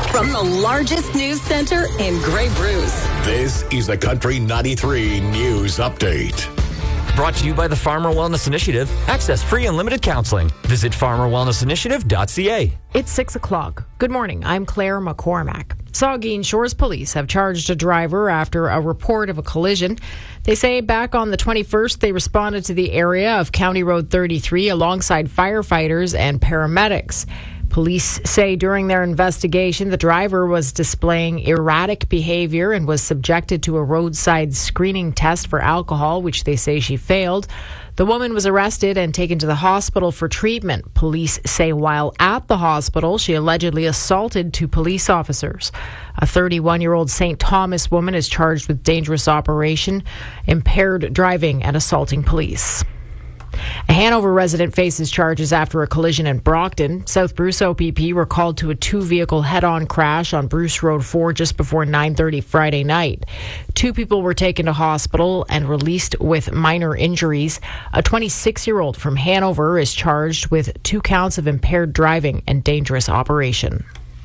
From the largest news center in Grey Bruce. This is the Country 93 News Update. Brought to you by the Farmer Wellness Initiative. Access free unlimited counseling. Visit farmerwellnessinitiative.ca. It's 6 o'clock. Good morning. I'm Claire McCormack. Saugeen Shores Police have charged a driver after a report of a collision. They say back on the 21st, they responded to the area of County Road 33 alongside firefighters and paramedics. Police say during their investigation, the driver was displaying erratic behavior and was subjected to a roadside screening test for alcohol, which they say she failed. The woman was arrested and taken to the hospital for treatment. Police say while at the hospital, she allegedly assaulted two police officers. A 31-year-old St. Thomas woman is charged with dangerous operation, impaired driving, and assaulting police. A Hanover resident faces charges after a collision in Brockton. South Bruce OPP were called to a two-vehicle head-on crash on Bruce Road 4 just before 9:30 Friday night. Two people were taken to hospital and released with minor injuries. A 26-year-old from Hanover is charged with 2 counts of impaired driving and dangerous operation.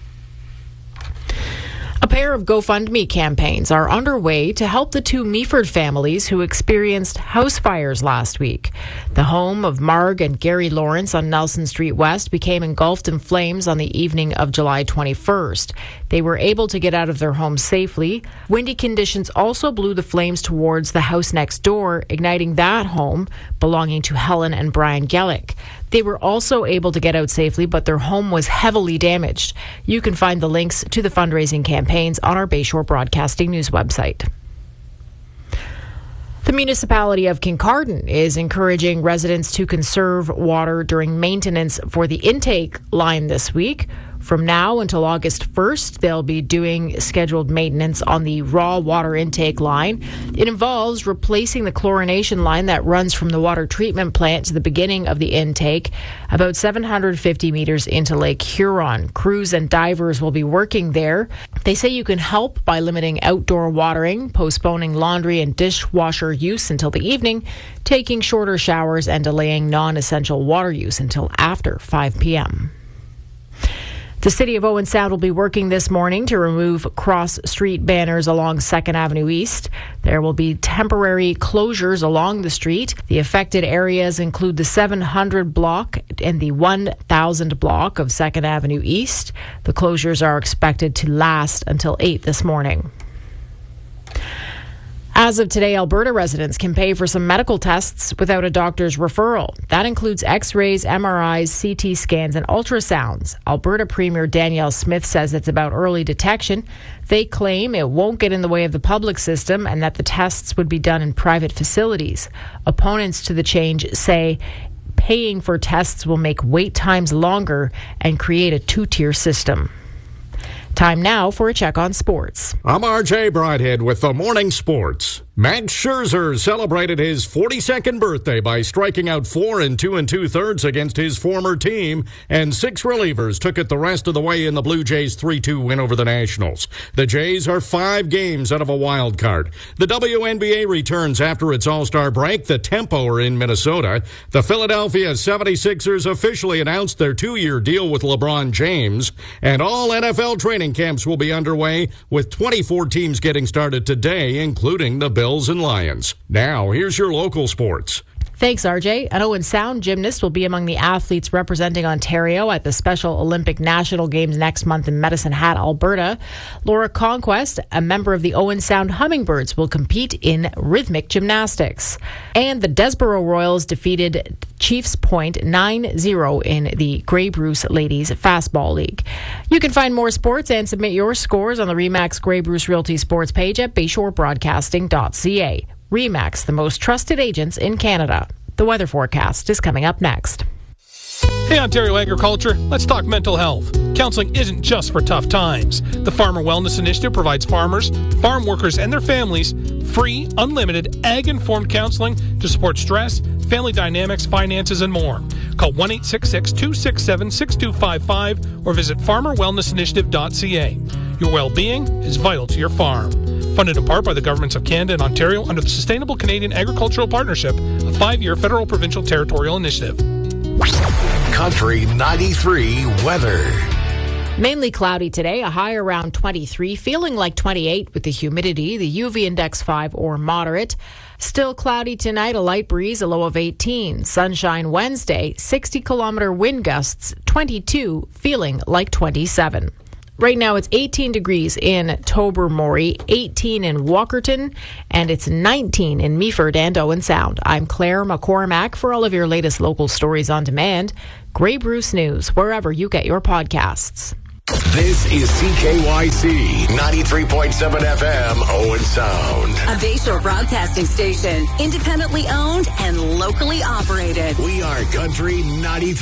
A pair of GoFundMe campaigns are underway to help the two Meaford families who experienced house fires last week. The home of Marg and Gary Lawrence on Nelson Street West became engulfed in flames on the evening of July 21st. They were able to get out of their home safely. Windy conditions also blew the flames towards the house next door, igniting that home belonging to Helen and Brian Gellick. They were also able to get out safely, but their home was heavily damaged. You can find the links to the fundraising campaigns on our Bayshore Broadcasting News website. The municipality of Kincardine is encouraging residents to conserve water during maintenance for the intake line this week. From now until August 1st, they'll be doing scheduled maintenance on the raw water intake line. It involves replacing the chlorination line that runs from the water treatment plant to the beginning of the intake, about 750 meters into Lake Huron. Crews and divers will be working there. They say you can help by limiting outdoor watering, postponing laundry and dishwasher use until the evening, taking shorter showers, and delaying non-essential water use until after 5 p.m. The City of Owen Sound will be working this morning to remove cross-street banners along 2nd Avenue East. There will be temporary closures along the street. The affected areas include the 700 block and the 1000 block of 2nd Avenue East. The closures are expected to last until 8 this morning. As of today, Alberta residents can pay for some medical tests without a doctor's referral. That includes X-rays, MRIs, CT scans, and ultrasounds. Alberta Premier Danielle Smith says it's about early detection. They claim it won't get in the way of the public system and that the tests would be done in private facilities. Opponents to the change say paying for tests will make wait times longer and create a two-tier system. Time now for a check on sports. I'm RJ Broadhead with the Morning Sports. Max Scherzer celebrated his 42nd birthday by striking out 4 2 2/3 against his former team, and 6 relievers took it the rest of the way in the Blue Jays' 3-2 win over the Nationals. The Jays are 5 games out of a wild card. The WNBA returns after its All-Star break. The Tempo are in Minnesota. The Philadelphia 76ers officially announced their 2-year deal with LeBron James, and all NFL training camps will be underway, with 24 teams getting started today, including the Bills and Lions. Now, here's your local sports. Thanks, RJ. An Owen Sound gymnast will be among the athletes representing Ontario at the Special Olympic National Games next month in Medicine Hat, Alberta. Laura Conquest, a member of the Owen Sound Hummingbirds, will compete in rhythmic gymnastics. And the Desborough Royals defeated Chiefs Point 9-0 in the Grey Bruce Ladies Fastball League. You can find more sports and submit your scores on the RE/MAX Grey Bruce Realty Sports page at BayshoreBroadcasting.ca. RE/MAX, the most trusted agents in Canada. The weather forecast is coming up next. Hey, Ontario Agriculture, let's talk mental health. Counseling isn't just for tough times. The Farmer Wellness Initiative provides farmers, farm workers, and their families free, unlimited, ag-informed counseling to support stress, family dynamics, finances, and more. Call 1-866-267-6255 or visit farmerwellnessinitiative.ca. Your well-being is vital to your farm. Funded in part by the governments of Canada and Ontario under the Sustainable Canadian Agricultural Partnership, a 5-year federal provincial territorial initiative. Country 93 weather. Mainly cloudy today, a high around 23, feeling like 28 with the humidity, the UV index 5 or moderate. Still cloudy tonight, a light breeze, a low of 18. Sunshine Wednesday, 60-kilometer wind gusts, 22, feeling like 27. Right now, it's 18 degrees in Tobermory, 18 in Walkerton, and it's 19 in Meaford and Owen Sound. I'm Claire McCormack. For all of your latest local stories on demand, Grey Bruce News, wherever you get your podcasts. This is CKYC 93.7 FM, Owen Sound. A Bayshore broadcasting station, independently owned and locally operated. We are Country 93.